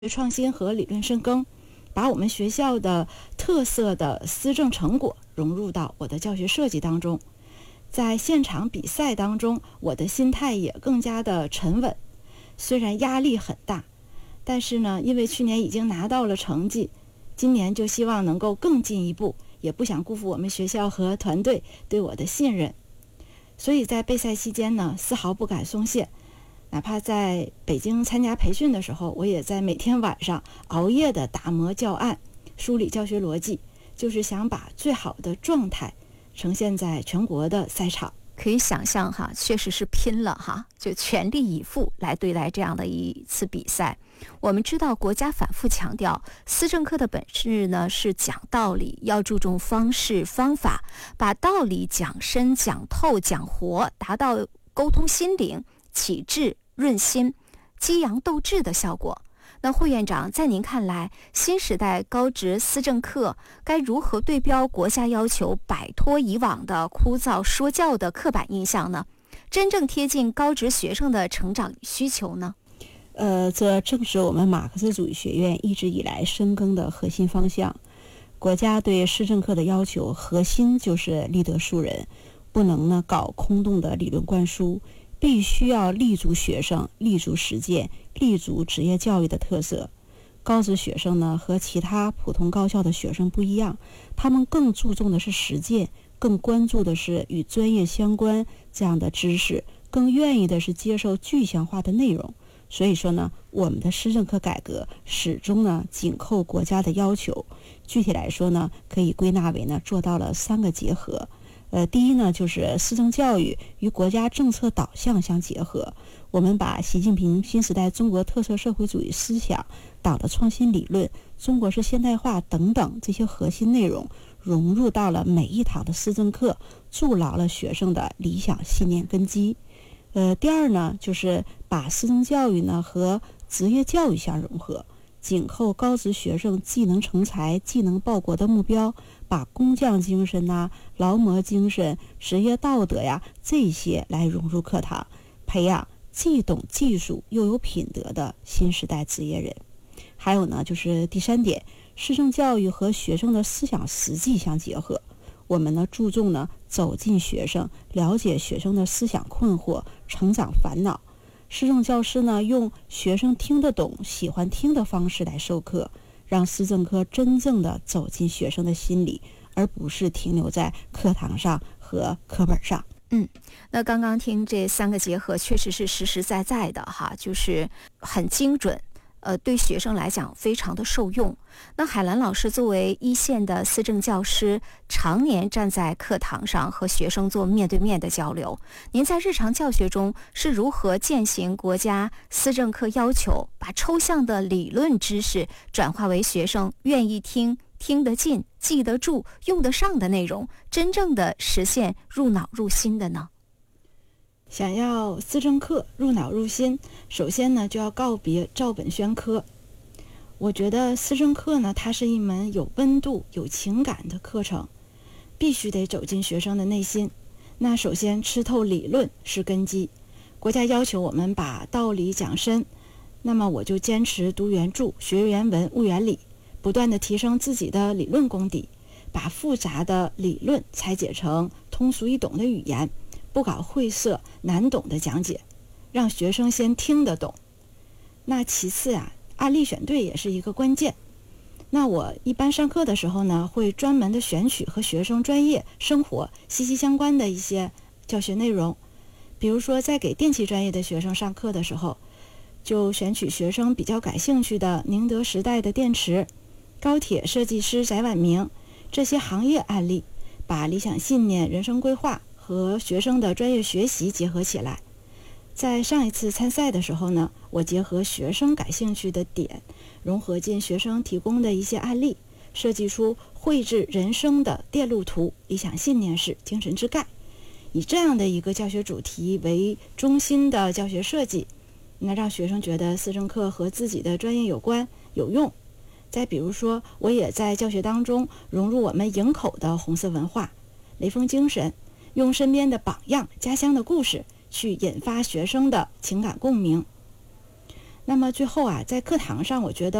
创新和理论深耕，把我们学校的特色的思政成果融入到我的教学设计当中。在现场比赛当中，我的心态也更加的沉稳，虽然压力很大，但是呢，因为去年已经拿到了成绩，今年就希望能够更进一步，也不想辜负我们学校和团队对我的信任。所以在备赛期间呢，丝毫不敢松懈，哪怕在北京参加培训的时候，我也在每天晚上熬夜的打磨教案，梳理教学逻辑，就是想把最好的状态呈现在全国的赛场。 可以想象哈，确实是拼了哈，就全力以赴来对待这样的一次比赛。我们知道国家反复强调，思政课的本质呢是讲道理，要注重方式方法，把道理讲深、讲透、讲活，达到沟通心灵、启智、润心、激扬斗志的效果。那副院长，在您看来，新时代高职思政课该如何对标国家要求，摆脱以往的枯燥说教的刻板印象呢？真正贴近高职学生的成长需求呢？ 这正是我们马克思主义学院一直以来深耕的核心方向。国家对思政课的要求，核心就是立德树人，不能呢搞空洞的理论灌输，必须要立足学生，立足实践，立足职业教育的特色。高职学生呢和其他普通高校的学生不一样，他们更注重的是实践，更关注的是与专业相关这样的知识，更愿意的是接受具象化的内容。所以说呢，我们的思政课改革始终呢紧扣国家的要求。具体来说呢，可以归纳为呢做到了3个结合。第一呢，就是思政教育与国家政策导向相结合。我们把习近平新时代中国特色社会主义思想、党的创新理论、中国式现代化等等这些核心内容融入到了每一堂的思政课，筑牢了学生的理想信念根基。第二呢，就是把思政教育呢和职业教育相融合，紧扣高职学生技能成才、技能报国的目标，把工匠精神呐、劳模精神、职业道德呀这些来融入课堂，培养既懂技术又有品德的新时代职业人。还有呢，就是第3点，思政教育和学生的思想实际相结合。我们呢注重呢走进学生，了解学生的思想困惑、成长烦恼。思政教师呢用学生听得懂、喜欢听的方式来授课，让思政课真正的走进学生的心里，而不是停留在课堂上和课本上。 那刚刚听这3个结合，确实是实实在在的哈，就是很精准。对学生来讲非常的受用。那海兰老师作为一线的思政教师，常年站在课堂上和学生做面对面的交流，您在日常教学中是如何践行国家思政课要求，把抽象的理论知识转化为学生愿意听、听得进、记得住、用得上的内容，真正的实现入脑入心的呢？ 想要思政课入脑入心，首先呢就要告别照本宣科。我觉得思政课呢，它是一门有温度、有情感的课程，必须得走进学生的内心。那首先吃透理论是根基，国家要求我们把道理讲深，那么我就坚持读原著、学原文、悟原理，不断的提升自己的理论功底，把复杂的理论拆解成通俗易懂的语言，不搞晦涩难懂的讲解，让学生先听得懂。那其次案例选对也是一个关键。那我一般上课的时候呢，会专门的选取和学生专业生活息息相关的一些教学内容。比如说在给电气专业的学生上课的时候，就选取学生比较感兴趣的宁德时代的电池、高铁设计师翟婉明这些行业案例，把理想信念、人生规划和学生的专业学习结合起来。在上一次参赛的时候呢，我结合学生感兴趣的点，融合进学生提供的一些案例，设计出绘制人生的电路图、理想信念是精神之钙，以这样的一个教学主题为中心的教学设计，那让学生觉得思政课和自己的专业有关、有用。再比如说，我也在教学当中融入我们营口的红色文化、雷锋精神，用身边的榜样、家乡的故事去引发学生的情感共鸣。 那么最后啊，在课堂上，我觉得